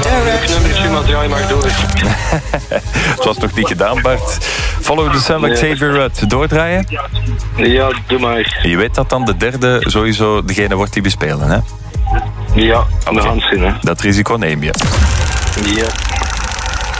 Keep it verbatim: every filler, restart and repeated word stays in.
Derek nummertje, maar draai maar door. Het was nog niet gedaan, Bart. Follow the Sun met Xavier Rudd. Doordraaien? Ja, doe maar. Je weet dat dan de derde sowieso degene wordt die we spelen, hè? Ja, aan de Oké. hand zien, hè. Dat risico neem je. Ja.